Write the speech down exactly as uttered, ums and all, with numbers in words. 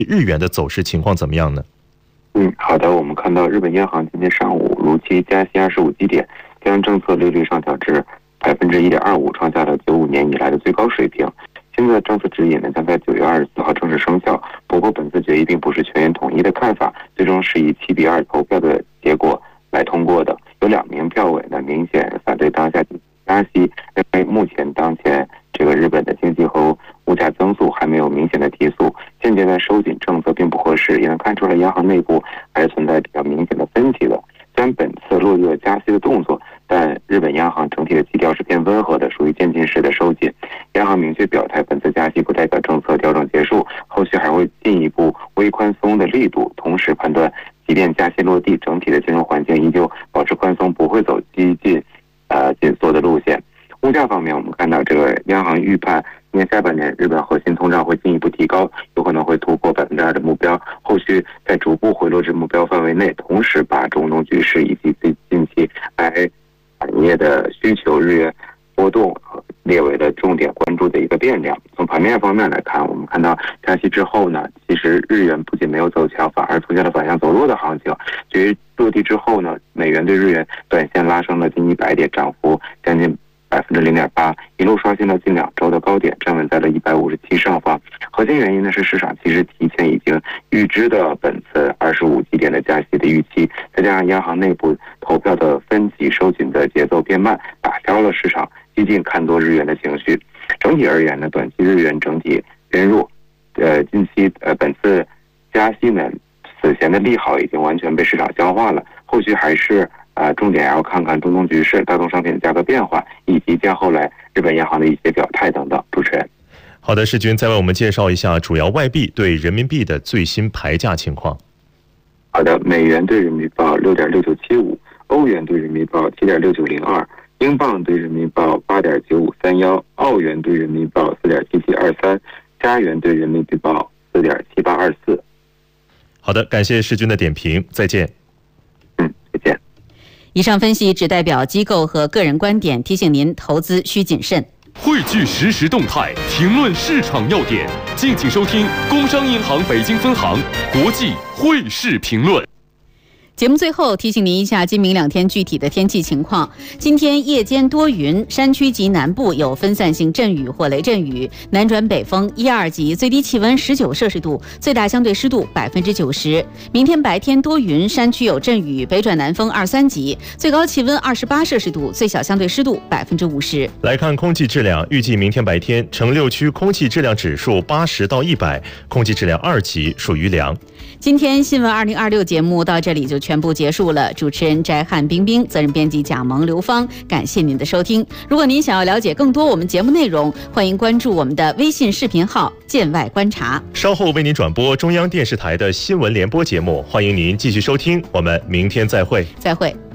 日元的走势情况怎么样呢？ 嗯，好的。我们看到日本央行今天上午如期加息二十五基点，将政策利率上调至百分之一点二五，创下了九五年以来的最高水平。新的政策指引呢，将在九月二十四号正式生效。不过，本次决议并不是全员统一的看法，最终是以七比二投票的结果来通过的。有两名票委呢，明显反对当下加息，认为目前当前这个日本的经济和物价增速还没有明显的提速，现阶段收紧政策并不合适，也能看出来央行内部还是存在比较明显的分歧的。虽然本次落入了加息的动作，但日本央行整体的基调是偏温和的，属于渐进式的收紧。央行明确表态，本次加息不代表政策调整结束，后续还会进一步微宽松的力度。同时判断，即便加息落地，整体的金融环境依旧保持宽松，不会走激进、呃紧缩的路线。物价方面，我们看到这个央行预判今年下半年日本核心通胀会进一步提高，有可能会突破百分之二的目标，后续再逐步回落至目标范围内。同时，把中东局势以及最近期 I A 产业的需求、日元波动列为了重点关注的一个变量。从盘面方面来看，我们看到加息之后呢，其实日元不仅没有走强，反而出现了反向走弱的行情。至于落地之后呢，美元对日元短线拉升了近一百点，涨幅将近百分之零点八，一路刷新了近两周的高点，站稳在了一百五十七上方。核心原因呢是市场其实提前已经预知的本次二十五基点的加息的预期，再加上央行内部投票的分歧收紧的节奏变慢，打消了市场激进看多日元的情绪。整体而言呢，短期日元整体偏弱。呃，近期呃本次加息呢，此前的利好已经完全被市场消化了，后续还是。呃，重点要看看中东局势带动商品的价格变化，以及将后来日本央行的一些表态等等。主持人， 好的，世军再为我们介绍一下主要外币对人民币的最新牌价情况。 好的，美元对人民币报六点六九七五，欧元对人民币报七点六九零二，英镑对人民币报八点九五三幺，澳元对人民币报四点七七二三，加元对人民币报四点七八二四。 好的，感谢世军的点评，再见。 嗯，再见。 以上分析只代表机构和个人观点，提醒您投资需谨慎。 汇聚实时动态，评论市场要点，敬请收听工商银行北京分行国际汇市评论。 节目最后提醒您一下今明两天具体的天气情况。今天夜间多云，山区及南部有分散性阵雨或雷阵雨，南转北风一二级，最低气温十九摄氏度，最大相对湿度百分之九十。明天白天多云，山区有阵雨，北转南风二三级，最高气温二十八摄氏度，最小相对湿度百分之五十。 来看空气质量，预计明天白天城六区空气质量指数八十到一百，空气质量二级，属于良。 今天新闻二零二六节目到这里就全部结束了。主持人翟汉冰冰，责任编辑贾萌、刘芳，感谢您的收听。如果您想要了解更多我们节目内容，欢迎关注我们的微信视频号“见外观察”。 稍后为您转播中央电视台的新闻联播节目，欢迎您继续收听。我们明天再会。 再会。